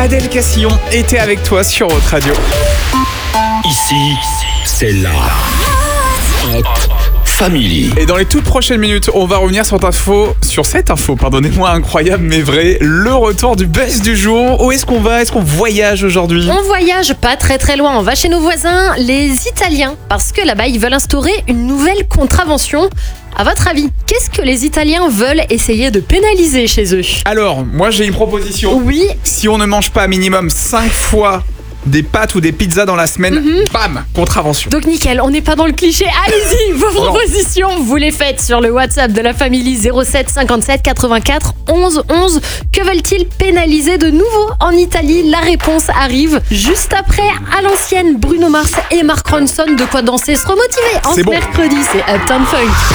Adèle Castillon était avec toi sur Hot Radio. Ici, c'est la Hot Family. Et dans les toutes prochaines minutes, on va revenir sur cette info, pardonnez-moi, incroyable mais vrai, le retour du buzz du jour. Où est-ce qu'on va? Est-ce qu'on voyage aujourd'hui? On voyage pas très très loin, on va chez nos voisins, les Italiens, parce que là-bas, ils veulent instaurer une nouvelle contravention. À votre avis, qu'est-ce que les Italiens veulent essayer de pénaliser chez eux? Alors, moi j'ai une proposition. Oui. Si on ne mange pas minimum 5 fois des pâtes ou des pizzas dans la semaine, bam, contravention. Donc nickel, on n'est pas dans le cliché. Allez-y, vos propositions, vous les faites sur le WhatsApp de la famille 07 57 84 11 11. Que veulent-ils pénaliser de nouveau en Italie? La réponse arrive juste après. À l'ancienne, Bruno Mars et Mark Ronson, de quoi danser, se remotiver. En C'est ce bon. mercredi, c'est Uptown Funk.